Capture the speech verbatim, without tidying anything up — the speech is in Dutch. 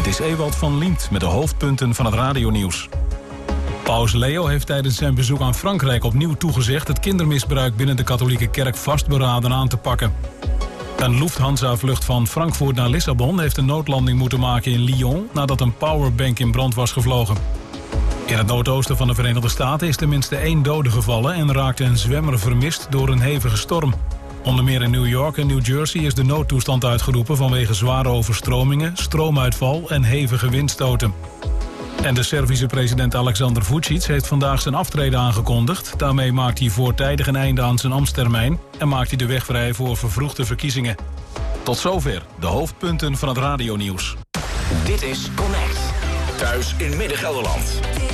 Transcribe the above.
Dit is Ewald van Liemt met de hoofdpunten van het radionieuws. Paus Leo heeft tijdens zijn bezoek aan Frankrijk opnieuw toegezegd het kindermisbruik binnen de katholieke kerk vastberaden aan te pakken. Een Lufthansa-vlucht van Frankfurt naar Lissabon heeft een noodlanding moeten maken in Lyon nadat een powerbank in brand was gevlogen. In het noordoosten van de Verenigde Staten is tenminste één dode gevallen en raakte een zwemmer vermist door een hevige storm. Onder meer in New York en New Jersey is de noodtoestand uitgeroepen vanwege zware overstromingen, stroomuitval en hevige windstoten. En de Servische president Alexander Vučić heeft vandaag zijn aftreden aangekondigd. Daarmee maakt hij voortijdig een einde aan zijn ambtstermijn en maakt hij de weg vrij voor vervroegde verkiezingen. Tot zover de hoofdpunten van het radionieuws. Dit is Connect. Thuis in Midden-Gelderland.